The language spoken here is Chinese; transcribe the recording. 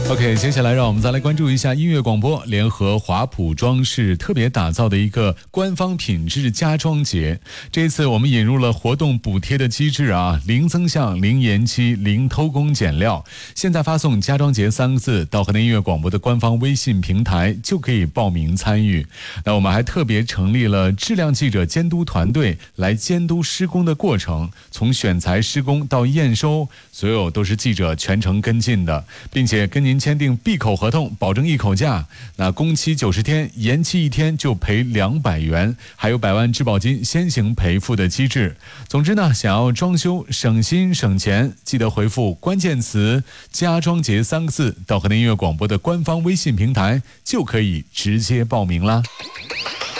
OK， 接下来让我们再来关注一下音乐广播联合华普装饰特别打造的一个官方品质家装节。这一次我们引入了活动补贴的机制啊，零增项、零延期、零偷工减料。现在发送家装节3个字到河南音乐广播的官方微信平台就可以报名参与。那我们还特别成立了质量记者监督团队来监督施工的过程，从选材、施工到验收，所有都是记者全程跟进的，并且跟您签订闭口合同，保证一口价。那工期90天，延期1天就赔200元，还有100万质保金先行赔付的机制。总之呢，想要装修省心省钱，记得回复关键词家装节3个字到河南音乐广播的官方微信平台，就可以直接报名啦。